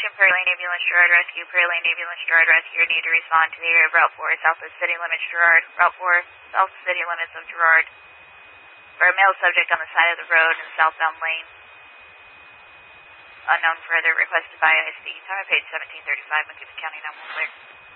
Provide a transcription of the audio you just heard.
Attention Prairie Lane Ambulance Gerard Rescue. Prairie Lane Ambulance Gerard Rescue. Need to respond to the area of Route 4 south of city limits Gerard. Route 4 south city limits of Gerard. For a male subject on the side of the road in southbound lane. Unknown further requested by ISD. Time of page 1735, McKibbin County 911 clear.